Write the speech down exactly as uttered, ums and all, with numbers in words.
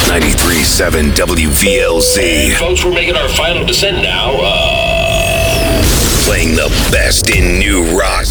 ninety-three point seven W V L Z. Folks, we're making our final descent now. Uh... Playing the best in new rock